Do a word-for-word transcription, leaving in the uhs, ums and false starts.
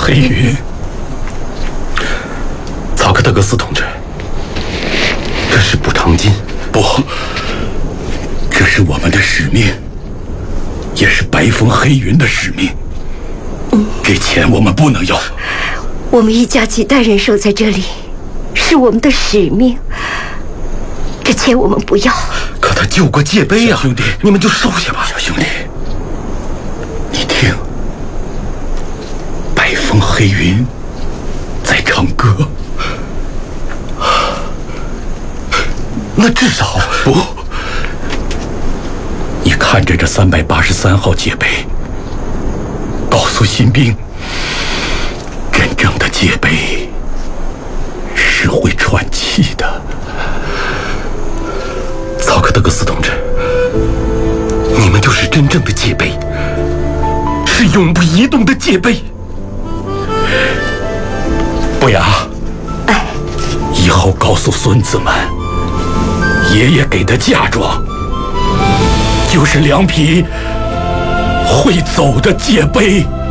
黑云， 曹克特格斯同志，这是补偿金。 不，这是我们的使命，也是白风黑云的使命。这钱我们不能要。 我们一家几代人守在这里，是我们的使命。这钱我们不要。 可他救过界碑呀， 兄弟， 你们就收下吧。 小兄弟，你听，白风黑云在唱歌。 那至少不，你看着这三百八十三号界碑，告诉新兵，真正的界碑是会喘气的。 曹克特格斯同志，你们就是真正的界碑，是永不移动的界碑。 不雅， 哎， 以后告诉孙子们，爷爷给的嫁妆就是两匹会走的界碑。